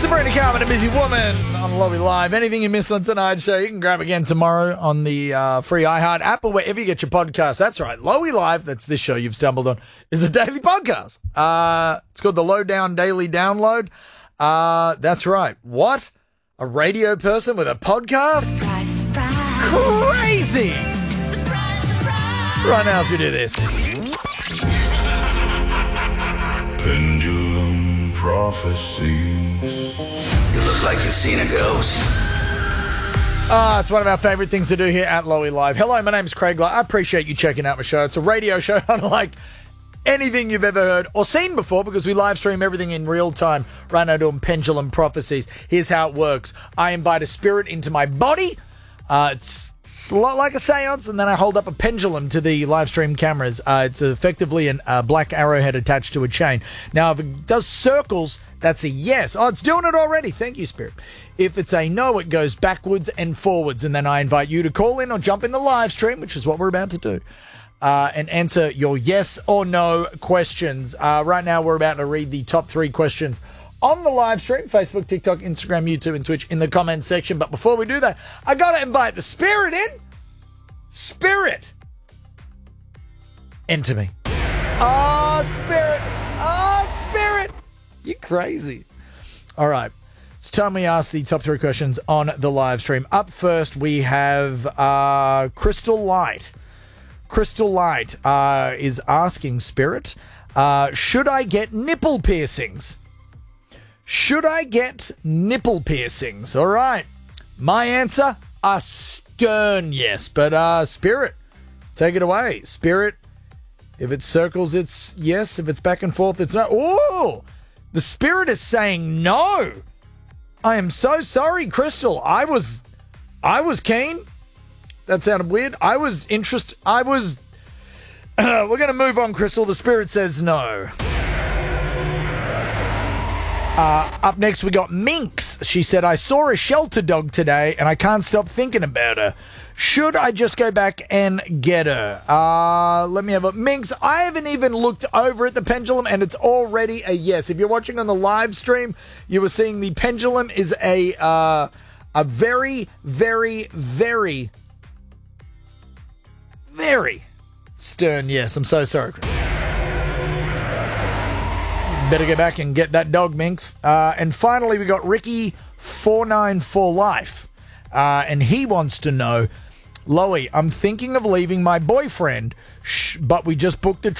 Sabrina Carmen, A Busy Woman on Lowy Live. Anything you missed on tonight's show, you can grab again tomorrow on the free iHeart app or wherever you get your podcasts. That's right. Lowy Live, that's this show you've stumbled on, is a daily podcast. It's called the Lowdown Daily Download. That's right. What? A radio person with a podcast? Surprise, surprise. Crazy! Surprise, surprise. Right now as we do this. Pendulum prophecies. You look like you've seen a ghost. It's one of our favourite things to do here at Lowy Live. Hello, my name's Craig Light. I appreciate you checking out my show. It's a radio show unlike anything you've ever heard or seen before because we live stream everything in real time. Right now doing Pendulum Prophecies. Here's how it works. I invite a spirit into my body. It's a lot like a seance, and then I hold up a pendulum to the live stream cameras. It's effectively a black arrowhead attached to a chain. Now, if it does circles, that's a yes. Oh, it's doing it already. Thank you, Spirit. If it's a no, it goes backwards and forwards, and then I invite you to call in or jump in the live stream, which is what we're about to do, and answer your yes or no questions. Right now, we're about to read the top 3 questions on the live stream, Facebook, TikTok, Instagram, YouTube, and Twitch in the comments section. But before we do that, I got to invite the Spirit in. Spirit, enter me. Oh, Spirit. Oh, Spirit. You're crazy. All right. It's time we ask the top 3 questions on the live stream. Up first, we have Crystal Light. Crystal Light is asking Spirit, should I get nipple piercings? Should I get nipple piercings? All right. My answer, a stern yes. But Spirit, take it away. Spirit, if it circles, it's yes. If it's back and forth, it's no. Oh, the Spirit is saying no. I am so sorry, Crystal. I was keen. That sounded weird. I was interested. We're going to move on, Crystal. The Spirit says no. Up next, we got Minx. She said, I saw a shelter dog today and I can't stop thinking about her. Should I just go back and get her? Let me have a Minx. I haven't even looked over at the pendulum and it's already a yes. If you're watching on the live stream, you were seeing the pendulum is a very, very, very, very stern yes. I'm so sorry, Chris. Better go back and get that dog, Minx. And finally, we got Ricky494Life. And he wants to know, Lowy, I'm thinking of leaving my boyfriend, but we just booked a